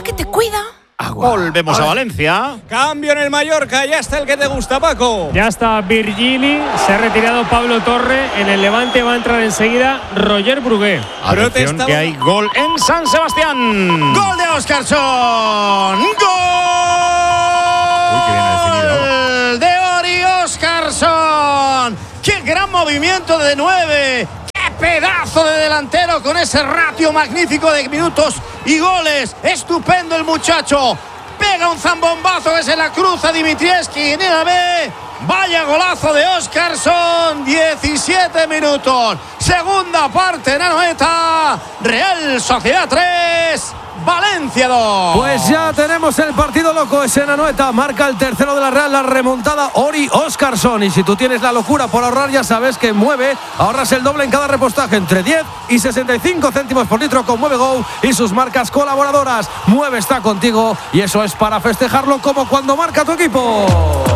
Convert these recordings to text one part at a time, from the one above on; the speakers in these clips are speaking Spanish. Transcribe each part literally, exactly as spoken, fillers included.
que te cuida. Agua. Volvemos a Valencia. Cambio en el Mallorca, ya está el que te gusta, Paco. Ya está Virgili, se ha retirado Pablo Torre. En el Levante va a entrar enseguida Roger Brugué. Atención que hay gol en San Sebastián. Gol de Óscarsson. Gol Uy, qué bien definido. de Ori Óscarsson. Qué gran movimiento de nueve. Qué pedazo de delantero con ese ratio magnífico de minutos y goles. Estupendo el muchacho. Pega un zambombazo que se la cruza Dimitrievski en la B. Vaya golazo de Óscarsson. diecisiete minutos. Segunda parte en Anoeta. Real Sociedad tres. Valencia dos. Pues ya tenemos el partido loco. Es en Anoeta. Marca el tercero de la Real. La remontada Ori Óscarsson. Y si tú tienes la locura por ahorrar, ya sabes que Mueve. Ahorras el doble en cada repostaje. Entre diez y sesenta y cinco céntimos por litro con Mueve Go y sus marcas colaboradoras. Mueve está contigo. Y eso es para festejarlo como cuando marca tu equipo.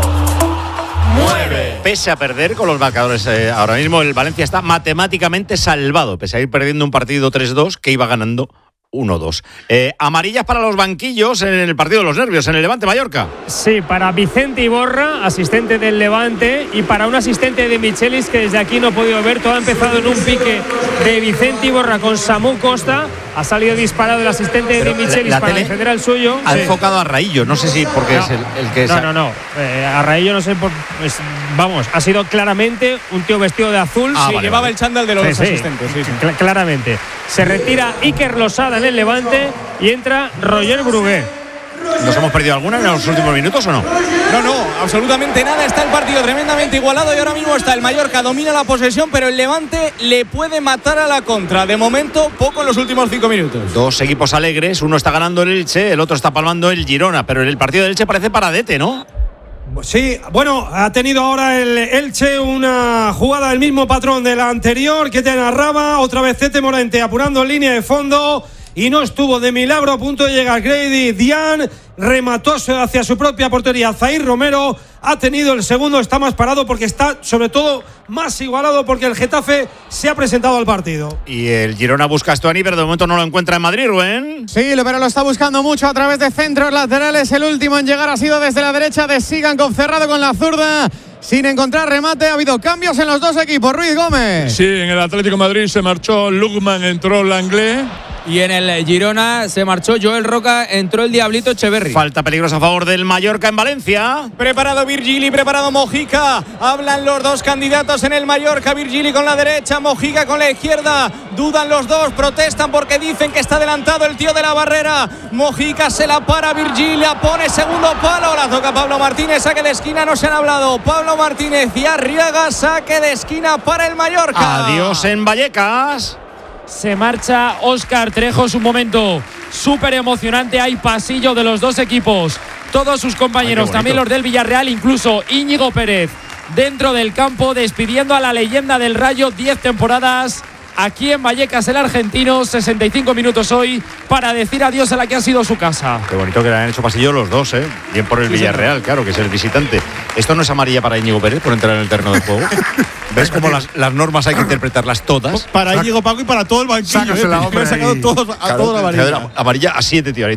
Mueve. Pese a perder con los marcadores, eh, ahora mismo el Valencia está matemáticamente salvado. Pese a ir perdiendo un partido tres dos que iba ganando uno dos. Eh, amarillas para los banquillos en el partido de los nervios, en el Levante Mallorca. Sí, para Vicente Iborra, asistente del Levante, y para un asistente de Michelis que desde aquí no he podido ver. Todo ha empezado en un pique de Vicente Iborra con Samu Costa. Ha salido disparado el asistente Pero de Michelis la, la para defender al suyo. Ha sí. enfocado a Raillo, no sé si porque no, es el, el que es. No, no, no. Eh, a Raillo no sé por. Pues, vamos, ha sido claramente un tío vestido de azul. Ah, sí, vale, llevaba vale. el chándal de los sí, asistentes. Sí, sí. Cl- claramente. Se retira Iker Losada en el Levante y entra Roger Brugué. ¿Nos hemos perdido alguna en los últimos minutos o no? No, no, absolutamente nada. Está el partido tremendamente igualado y ahora mismo está el Mallorca, domina la posesión, pero el Levante le puede matar a la contra. De momento, poco en los últimos cinco minutos. Dos equipos alegres, uno está ganando el Elche, el otro está palmando el Girona, pero el partido del Elche parece paradete, ¿no? Sí, bueno, ha tenido ahora el Elche una jugada del mismo patrón de la anterior que te narraba. Otra vez Tete Morente apurando en línea de fondo. Y no estuvo de milagro a punto de llegar Grady Dian, remató hacia su propia portería Zair Romero, ha tenido el segundo, está más parado porque está sobre todo más igualado porque el Getafe se ha presentado al partido. Y el Girona busca a Stuani, pero de momento no lo encuentra en Madrid, Rubén. Sí, pero lo está buscando mucho a través de centros laterales. El último en llegar ha sido desde la derecha de Sigankov, cerrado con la zurda. Sin encontrar remate, ha habido cambios en los dos equipos. Ruiz Gómez. Sí, en el Atlético de Madrid se marchó Lukman, entró Langlais. Y en el Girona se marchó Joel Roca, entró el Diablito Echeverri. Falta peligrosa a favor del Mallorca en Valencia. Preparado Virgili, preparado Mojica. Hablan los dos candidatos en el Mallorca. Virgili con la derecha, Mojica con la izquierda. Dudan los dos, protestan porque dicen que está adelantado el tío de la barrera. Mojica se la para, Virgili, la pone segundo palo. La toca Pablo Martínez, saque de esquina, no se han hablado. Pablo Martínez y Arriaga, saque de esquina para el Mallorca. Adiós en Vallecas. Se marcha Óscar Trejo, es un momento súper emocionante. Hay pasillo de los dos equipos. Todos sus compañeros, Ay, también los del Villarreal, incluso Íñigo Pérez, dentro del campo, despidiendo a la leyenda del Rayo. Diez temporadas aquí en Vallecas, el argentino. sesenta y cinco minutos hoy para decir adiós a la que ha sido su casa. Qué bonito que le han hecho pasillo los dos, ¿eh? Bien por el sí, Villarreal, sí. Claro, que es el visitante. ¿Esto no es amarilla para Íñigo Pérez por entrar en el terreno de juego? ¿Ves cómo las, las normas hay que interpretarlas todas? Para Íñigo Paco y para todo el banquillo. Sácasela, hombre, han sacado todos, a claro, toda la amarilla. Amarilla a siete, tío. Ahí.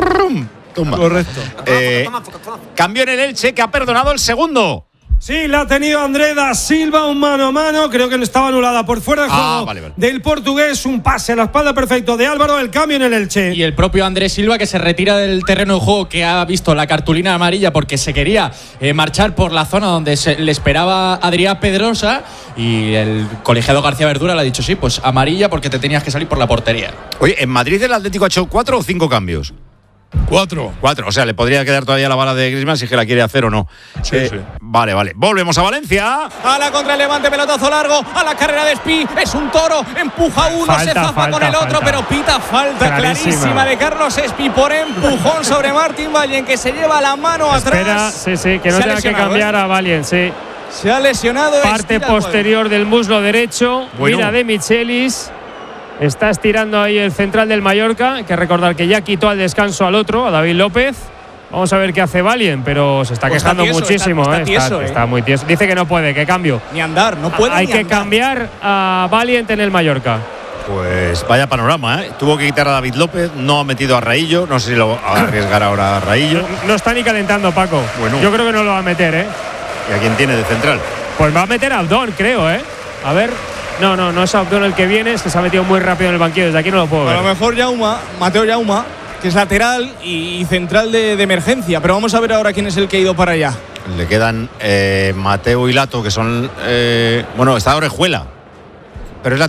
Tumba. Correcto. Eh, cambio en el Elche, que ha perdonado el segundo. Sí, la ha tenido André da Silva, un mano a mano, creo que no estaba anulada por fuera de juego ah, vale, vale. del portugués, un pase a la espalda perfecto de Álvaro, el cambio en el Elche. Y el propio Andrés Silva, que se retira del terreno de juego, que ha visto la cartulina amarilla porque se quería eh, marchar por la zona donde se, le esperaba Adrián Pedrosa, y el colegiado García Verdura le ha dicho sí, pues amarilla porque te tenías que salir por la portería. Oye, ¿en Madrid el Atlético ha hecho cuatro o cinco cambios? Cuatro. Cuatro, o sea, le podría quedar todavía la bala de Griezmann si es que la quiere hacer o no. Sí, eh, sí. Vale, vale. Volvemos a Valencia. A la contra el Levante, pelotazo largo. A la carrera de Espi. Es un toro. Empuja uno, falta, se zafa falta, con el otro, falta. Pero pita falta clarísima. clarísima de Carlos Espi por empujón sobre Martín Vallen, que se lleva la mano Espera, atrás. sí, sí, que no tenga que cambiar ¿eh? a Vallen, sí. Se ha lesionado. Parte posterior del muslo derecho. Bueno. Mira de Michelis. Está estirando ahí el central del Mallorca. Hay que recordar que ya quitó al descanso al otro, a David López. Vamos a ver qué hace Valien, pero se está pues quejando está tieso, muchísimo. Está, está, tieso, está, eh. está muy tieso. Dice que no puede, que cambio. Ni andar, no puede. Hay ni que andar. cambiar a Valien en el Mallorca. Pues Pues vaya panorama, ¿eh? Tuvo que quitar a David López, no ha metido a Raillo, no sé si lo va a arriesgar ahora a Raillo. No, no está ni calentando, Paco. Bueno. Yo creo que no lo va a meter, ¿eh? ¿Y a quién tiene de central? Pues va a meter a Abdón, creo, ¿eh? A ver. No, no, no es Abdón el que viene, es que se ha metido muy rápido en el banquillo. Desde aquí no lo puedo ver. A lo mejor Yauma, Mateo Yauma, que es lateral y, y central de, de emergencia. Pero vamos a ver ahora quién es el que ha ido para allá. Le quedan eh, Mateo y Lato, que son. Eh, bueno, está Orejuela, pero es la